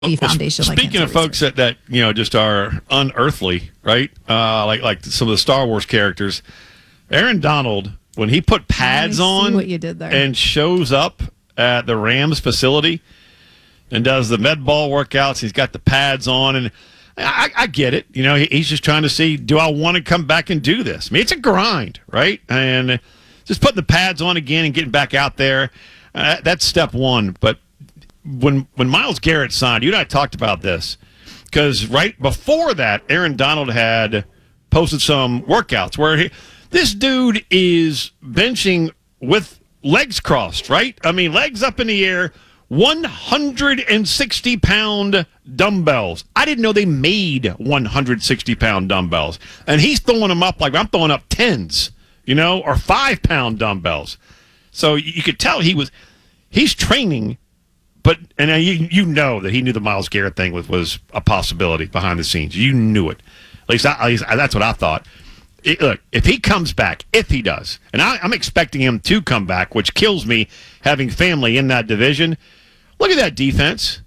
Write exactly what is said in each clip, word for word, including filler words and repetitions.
Well, foundation. Speaking like of folks that, that you know just are unearthly, right? Uh, like like some of the Star Wars characters, Aaron Donald, when he put pads on what you did there. and shows up at the Rams facility and does the med ball workouts, he's got the pads on, and I, I get it. You know, he, he's just trying to see, do I want to come back and do this? I mean, it's a grind, right? And just putting the pads on again and getting back out there, uh, that's step one. But when when Myles Garrett signed, you and I talked about this, because right before that, Aaron Donald had posted some workouts where he, this dude is benching with legs crossed, right? I mean, legs up in the air, one hundred sixty pound dumbbells. I didn't know they made one hundred sixty pound dumbbells. And he's throwing them up like I'm throwing up tens, you know, or five pound dumbbells. So you could tell he was, he's training. But and you you know that he knew the Myles Garrett thing was, was a possibility behind the scenes. You knew it. At least, I, at least that's what I thought. It, look, if he comes back, if he does, and I, I'm expecting him to come back, which kills me having family in that division. Look at that defense.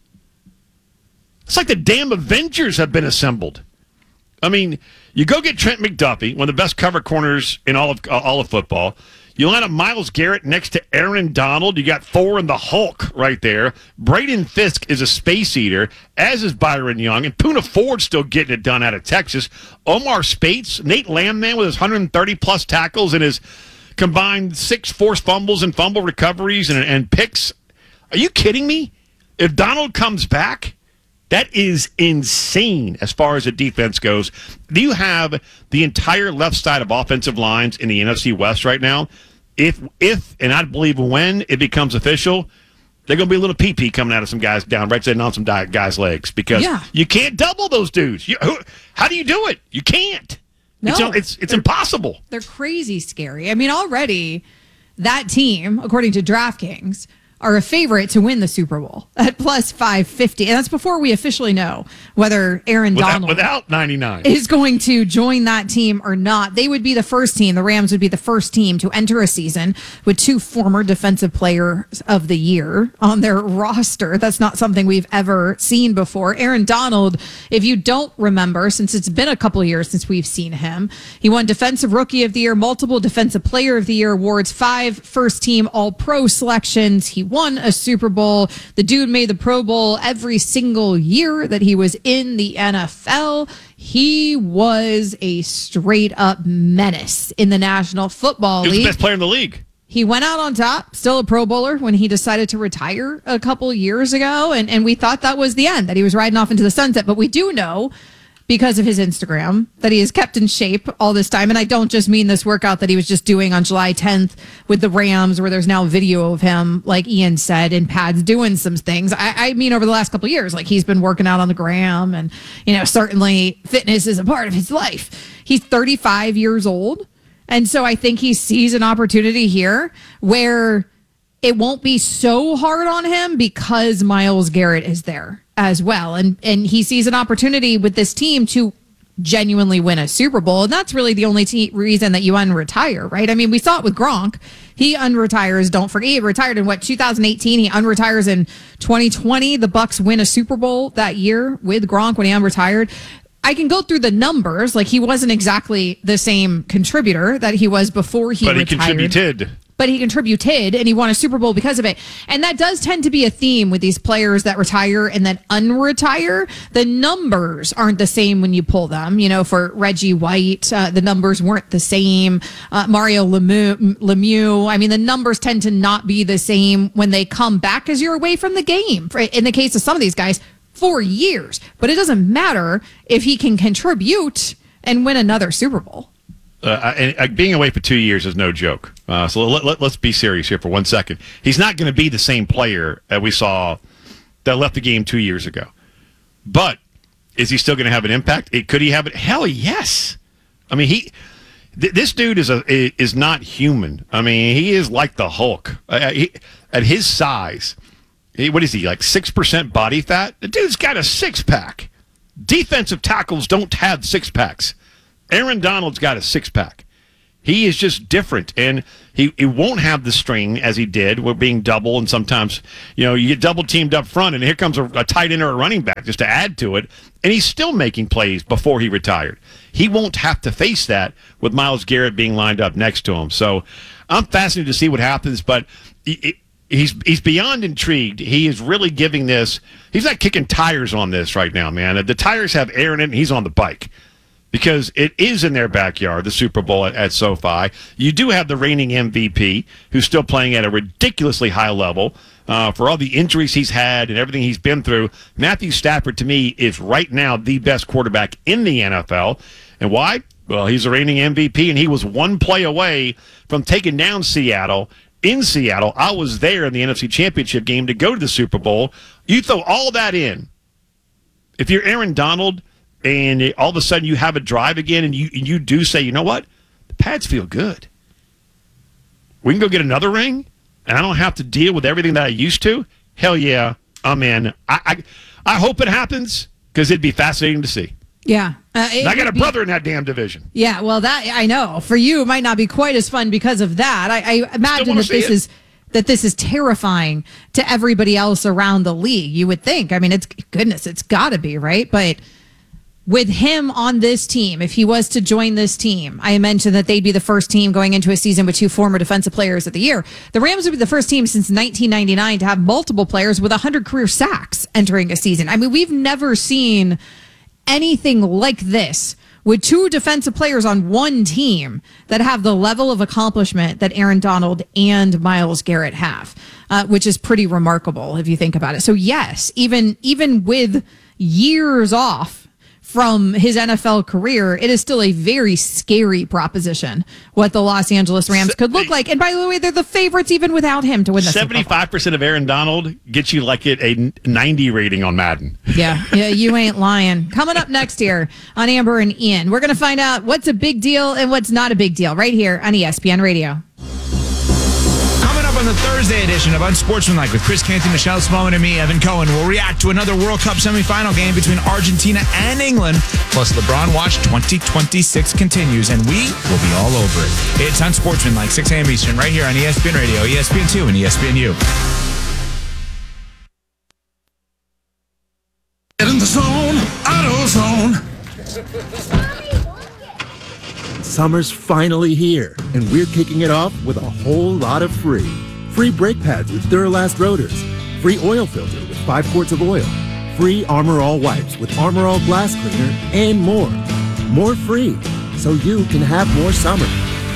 It's like the damn Avengers have been assembled. I mean, you go get Trent McDuffie, one of the best cover corners in all of uh, all of football. You line up Myles Garrett next to Aaron Donald. You got Thor and the Hulk right there. Braden Fisk is a space eater, as is Byron Young. And Poona Ford's still getting it done out of Texas. Omar Spates, Nate Landman with his one hundred thirty plus tackles and his combined six forced fumbles and fumble recoveries and, and picks. Are you kidding me? If Donald comes back, that is insane as far as the defense goes. Do you have the entire left side of offensive lines in the N F C West right now? If, if and I believe when it becomes official, they're going to be a little pee-pee coming out of some guys down, right sitting on some guys' legs, because yeah. you can't double those dudes. You, who, how do you do it? You can't. No, it's it's, it's impossible. They're crazy scary. I mean, already that team, according to DraftKings, are a favorite to win the Super Bowl at plus five fifty. And that's before we officially know whether Aaron without, Donald without ninety-nine is going to join that team or not. They would be the first team, the Rams would be the first team to enter a season with two former defensive players of the year on their roster. That's not something we've ever seen before. Aaron Donald, if you don't remember, since it's been a couple of years since we've seen him, he won Defensive Rookie of the Year, multiple Defensive Player of the Year awards, five first team All-Pro selections. He won a Super Bowl. The dude made the Pro Bowl every single year that he was in the N F L. He was a straight up menace in the National Football League. He was the best player in the league. He went out on top, still a Pro Bowler, when he decided to retire a couple years ago. And, and we thought that was the end, that he was riding off into the sunset. But we do know, because of his Instagram, that he is kept in shape all this time. And I don't just mean this workout that he was just doing on July tenth with the Rams, where there's now video of him, like Ian said, in pads doing some things. I, I mean, over the last couple of years, like he's been working out on the gram, and, you know, certainly fitness is a part of his life. He's thirty-five years old. And so I think he sees an opportunity here where it won't be so hard on him because Myles Garrett is there as well. And and he sees an opportunity with this team to genuinely win a Super Bowl. And that's really the only te- reason that you unretire, right? I mean, we saw it with Gronk. He unretires. Don't forget, he retired in what, two thousand eighteen. He unretires in twenty twenty. The Bucs win a Super Bowl that year with Gronk when he unretired. I can go through the numbers. Like, he wasn't exactly the same contributor that he was before he but retired. But he contributed. But he contributed, and he won a Super Bowl because of it. And that does tend to be a theme with these players that retire and then unretire. The numbers aren't the same when you pull them. You know, for Reggie White, uh, the numbers weren't the same. Uh, Mario Lemieux, Lemieux, I mean, the numbers tend to not be the same when they come back as you're away from the game. In the case of some of these guys, four years. But it doesn't matter if he can contribute and win another Super Bowl. Uh, and uh, being away for two years is no joke. Uh, so let, let, let's be serious here for one second. He's not going to be the same player that we saw that left the game two years ago. But is he still going to have an impact? It, could he have it? Hell yes. I mean, he. Th- this dude is a is not human. I mean, he is like the Hulk. Uh, he, at his size, he, what is he, like six percent body fat? The dude's got a six pack. Defensive tackles don't have six packs. Aaron Donald's got a six-pack. He is just different, and he, he won't have the string as he did with being double, and sometimes, you know, you get double teamed up front, and here comes a, a tight end or a running back just to add to it, and he's still making plays before he retired. He won't have to face that with Myles Garrett being lined up next to him. So I'm fascinated to see what happens, but he, he's he's beyond intrigued. He is really giving this – he's not kicking tires on this right now, man. The tires have air in it, and he's on the bike. Because it is in their backyard, the Super Bowl at, at SoFi. You do have the reigning M V P, who's still playing at a ridiculously high level. Uh, for all the injuries he's had and everything he's been through, Matthew Stafford, to me, is right now the best quarterback in the N F L. And why? Well, he's the reigning M V P, and he was one play away from taking down Seattle. In Seattle, I was there in the N F C Championship game to go to the Super Bowl. You throw all that in. If you're Aaron Donald, and all of a sudden you have a drive again, and you and you do say, you know what? The Pats feel good. We can go get another ring, and I don't have to deal with everything that I used to. Hell yeah, I'm in. I I, I hope it happens, because it'd be fascinating to see. Yeah. Uh, I got a brother be, in that damn division. Yeah, well, that I know. For you, it might not be quite as fun because of that. I, I imagine that this it. is... that this is terrifying to everybody else around the league. You would think. I mean, it's goodness, it's got to be, right? But with him on this team, if he was to join this team, I mentioned that they'd be the first team going into a season with two former defensive players of the year. The Rams would be the first team since nineteen ninety-nine to have multiple players with one hundred career sacks entering a season. I mean, we've never seen anything like this with two defensive players on one team that have the level of accomplishment that Aaron Donald and Myles Garrett have, uh, which is pretty remarkable if you think about it. So yes, even even with years off from his N F L career, it is still a very scary proposition what the Los Angeles Rams could look like. And by the way, they're the favorites even without him to win the Super Bowl. seventy-five percent of Aaron Donald gets you like it a ninety rating on Madden. Yeah, yeah, you ain't lying. Coming up next here on Amber and Ian, we're going to find out what's a big deal and what's not a big deal right here on E S P N Radio. On the Thursday edition of Unsportsmanlike with Chris Canty, Michelle Smallman, and me, Evan Cohen, we'll react to another World Cup semifinal game between Argentina and England. Plus, LeBron Watch twenty twenty-six continues, and we will be all over it. It's Unsportsmanlike, six a.m. Eastern, right here on E S P N Radio, E S P N two, and E S P N U. Get in the zone, AutoZone. Summer's finally here, and we're kicking it off with a whole lot of free. Free brake pads with Duralast rotors. Free oil filter with five quarts of oil. Free Armor All wipes with Armor All glass cleaner, and more. More free, so you can have more summer.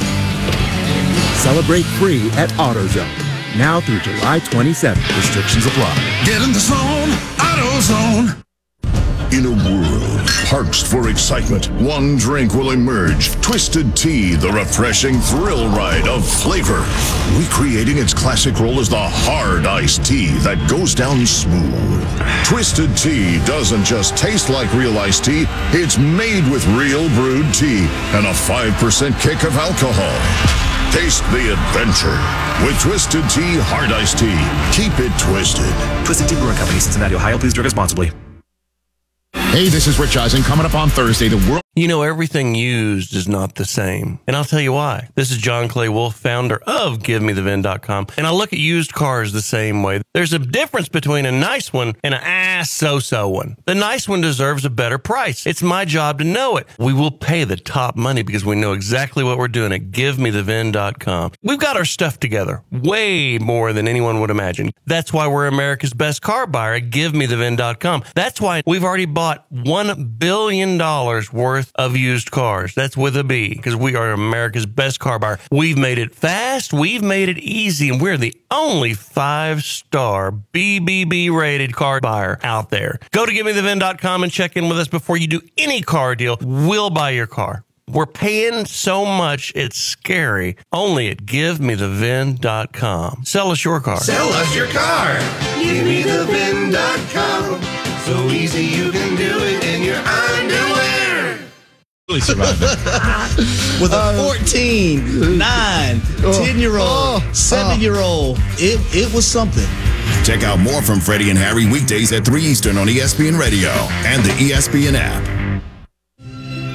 Celebrate free at AutoZone. Now through July twenty-seventh. Restrictions apply. Get in the zone, AutoZone. In a world parched for excitement, one drink will emerge. Twisted Tea, the refreshing thrill ride of flavor. Recreating its classic role as the hard iced tea that goes down smooth. Twisted Tea doesn't just taste like real iced tea, it's made with real brewed tea and a five percent kick of alcohol. Taste the adventure with Twisted Tea Hard Iced Tea. Keep it twisted. Twisted Tea Brewing Company, Cincinnati, Ohio. Please drink responsibly. Hey, this is Rich Eisen. Coming up on Thursday, the world... You know, everything used is not the same. And I'll tell you why. This is John Clay Wolf, founder of Give Me The V I N dot com. And I look at used cars the same way. There's a difference between a nice one and an ass so-so one. The nice one deserves a better price. It's my job to know it. We will pay the top money because we know exactly what we're doing at Give Me The V I N dot com. We've got our stuff together way more than anyone would imagine. That's why we're America's best car buyer at Give Me The V I N dot com. That's why we've already bought one billion dollars worth of used cars. That's with a B, because we are America's best car buyer. We've made it fast, we've made it easy, and we're the only five-star B B B rated car buyer out there. Go to Give Me The V I N dot com and check in with us before you do any car deal. We'll buy your car. We're paying so much, it's scary. Only at Give Me The V I N dot com. Sell us your car. Sell us your car. Give Me The V I N dot com. So easy you can do it in your underwear. Really survived that. With a fourteen, nine, ten-year-old, seven-year-old, it, it was something. Check out more from Freddie and Harry weekdays at three Eastern on E S P N Radio and the E S P N app.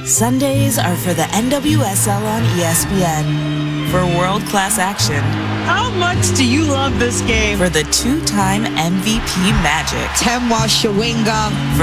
Sundays are for the N W S L on E S P N. For world-class action. How much do you love this game? For the two-time M V P magic. Temwa Shawinga.